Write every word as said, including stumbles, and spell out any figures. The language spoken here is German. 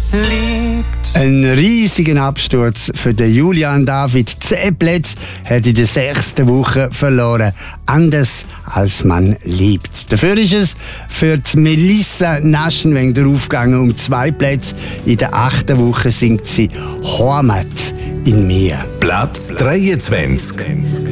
liebt. Ein riesiger Absturz für den Julian David. Zehn Plätze hat in der sechsten Woche verloren. Anders als man liebt. Dafür ist es für die Melissa Naschenweng aufgegangen um zwei Plätze. In der achten Woche singt sie Heimat in mir. Platz dreiundzwanzig.